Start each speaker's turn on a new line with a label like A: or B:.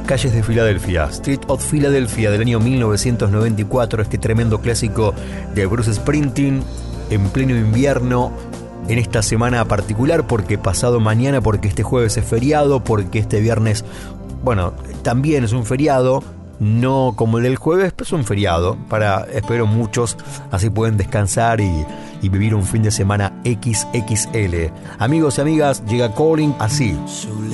A: calles de Filadelfia, Street of Philadelphia del año 1994, este tremendo clásico de Bruce Springsteen en pleno invierno, en esta semana particular, porque pasado mañana, porque este jueves es feriado, porque este viernes, bueno, también es un feriado, no como el del jueves, pero es un feriado para, espero, muchos, así pueden descansar y vivir un fin de semana XXL. Amigos y amigas, llega Calling así.